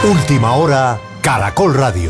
Última hora, Caracol Radio.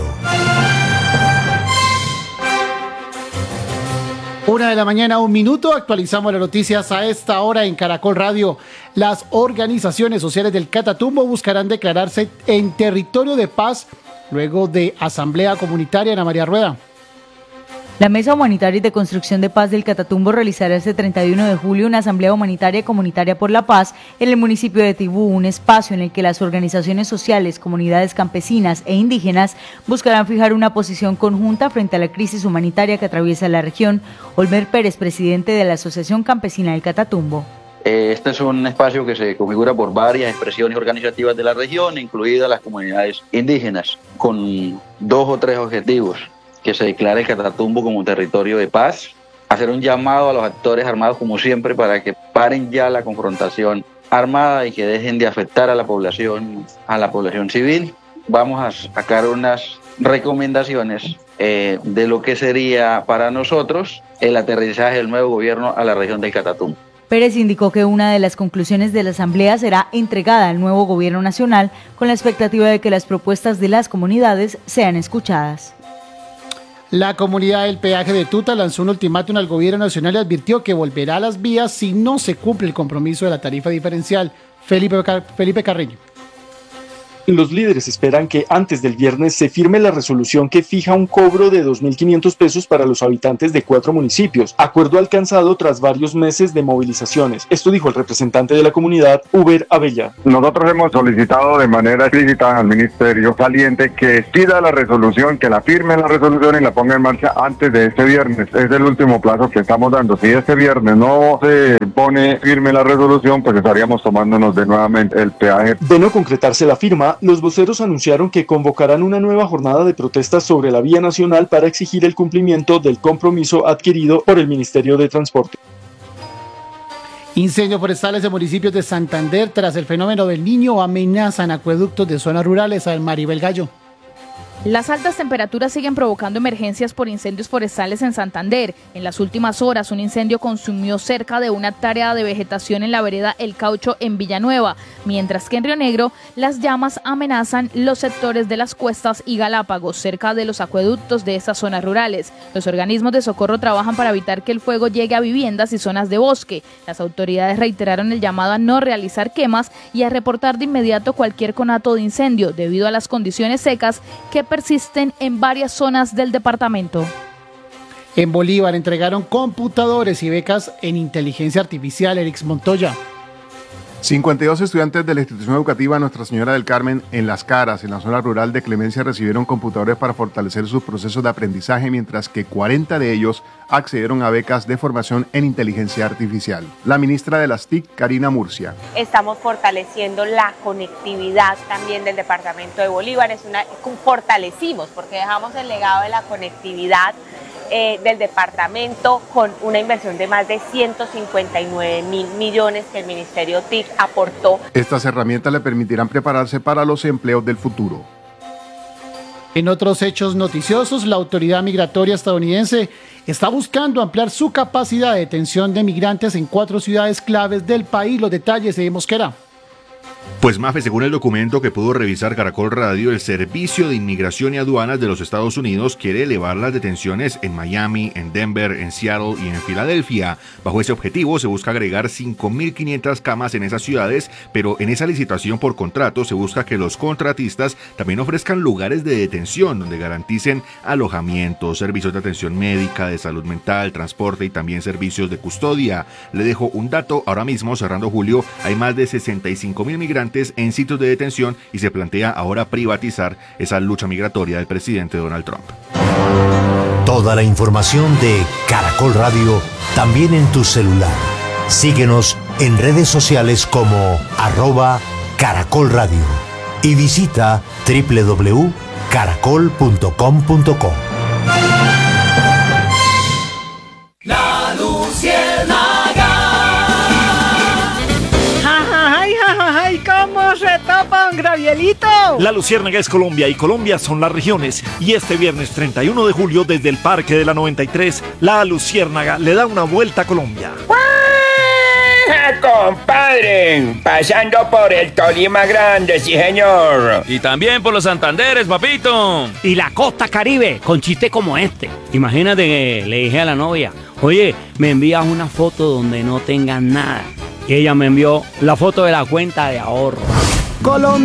1:00 a.m, actualizamos las noticias a esta hora en Caracol Radio. Las organizaciones sociales del Catatumbo buscarán declararse en territorio de paz luego de asamblea comunitaria. Ana María Rueda. La Mesa Humanitaria y de Construcción de Paz del Catatumbo realizará este 31 de julio una asamblea humanitaria y comunitaria por la paz en el municipio de Tibú, un espacio en el que las organizaciones sociales, comunidades campesinas e indígenas buscarán fijar una posición conjunta frente a la crisis humanitaria que atraviesa la región. Olmer Pérez, presidente de la Asociación Campesina del Catatumbo. Este es un espacio que se configura por varias expresiones organizativas de la región, incluidas las comunidades indígenas, con 2 o 3 objetivos: que se declare el Catatumbo como territorio de paz, hacer un llamado a los actores armados como siempre para que paren ya la confrontación armada y que dejen de afectar a la población civil. Vamos a sacar unas recomendaciones de lo que sería para nosotros el aterrizaje del nuevo gobierno a la región del Catatumbo. Pérez indicó que una de las conclusiones de la asamblea será entregada al nuevo gobierno nacional con la expectativa de que las propuestas de las comunidades sean escuchadas. La comunidad del peaje de Tuta lanzó un ultimátum al gobierno nacional y advirtió que volverá a las vías si no se cumple el compromiso de la tarifa diferencial. Felipe Carreño. Los líderes esperan que antes del viernes se firme la resolución que fija un cobro de 2.500 pesos para los habitantes de 4 municipios, acuerdo alcanzado tras varios meses de movilizaciones. Esto dijo el representante de la comunidad, Uber Abella. Nosotros hemos solicitado de manera explícita al ministerio saliente que pida la resolución, que la firme la resolución y la ponga en marcha antes de este viernes. Es el último plazo que estamos dando. Si este viernes no se pone firme la resolución, pues estaríamos tomándonos de nuevamente el peaje. De no concretarse la firma, los voceros anunciaron que convocarán una nueva jornada de protestas sobre la vía nacional para exigir el cumplimiento del compromiso adquirido por el Ministerio de Transporte. Incendios forestales en municipios de Santander tras el fenómeno del Niño amenazan acueductos de zonas rurales. Al Maribel Gallo. Las altas temperaturas siguen provocando emergencias por incendios forestales en Santander. En las últimas horas, un incendio consumió cerca de 1 hectárea de vegetación en la vereda El Caucho en Villanueva, mientras que en Río Negro las llamas amenazan los sectores de Las Cuestas y Galápagos, cerca de los acueductos de estas zonas rurales. Los organismos de socorro trabajan para evitar que el fuego llegue a viviendas y zonas de bosque. Las autoridades reiteraron el llamado a no realizar quemas y a reportar de inmediato cualquier conato de incendio, debido a las condiciones secas que persisten en varias zonas del departamento. En Bolívar entregaron computadores y becas en inteligencia artificial. Erix Montoya. 52 estudiantes de la institución educativa Nuestra Señora del Carmen en Las Caras, en la zona rural de Clemencia, recibieron computadores para fortalecer sus procesos de aprendizaje, mientras que 40 de ellos accedieron a becas de formación en inteligencia artificial. La ministra de las TIC, Karina Murcia. Estamos fortaleciendo la conectividad también del departamento de Bolívar. Fortalecimos porque dejamos el legado de la conectividad del departamento con una inversión de más de 159.000 millones que el Ministerio TIC aportó. Estas herramientas le permitirán prepararse para los empleos del futuro. En otros hechos noticiosos, la autoridad migratoria estadounidense está buscando ampliar su capacidad de detención de migrantes en 4 ciudades claves del país. Los detalles de Mosquera. Pues Mafe, según el documento que pudo revisar Caracol Radio, el Servicio de Inmigración y Aduanas de los Estados Unidos quiere elevar las detenciones en Miami, en Denver, en Seattle y en Filadelfia. Bajo ese objetivo se busca agregar 5.500 camas en esas ciudades, pero en esa licitación por contrato se busca que los contratistas también ofrezcan lugares de detención donde garanticen alojamiento, servicios de atención médica, de salud mental, transporte y también servicios de custodia. Le dejo un dato: ahora mismo, cerrando julio, hay más de 65.000 migrantes en sitios de detención y se plantea ahora privatizar esa lucha migratoria del presidente Donald Trump. Toda la información de Caracol Radio también en tu celular. Síguenos en redes sociales como @Caracol Radio y visita www.caracol.com.co. La Luciérnaga. ¡Ay, cómo se tapa un gravielito! La Luciérnaga es Colombia y Colombia son las regiones. Y este viernes 31 de julio, desde el Parque de la 93, la Luciérnaga le da una vuelta a Colombia. compadre. Pasando por el Tolima Grande, sí, señor. Y también por los Santanderes, papito. Y la costa Caribe, con chistes como este. Imagínate que le dije a la novia, oye, me envías una foto donde no tengas nada. Y ella me envió la foto de la cuenta de ahorro. Colombia.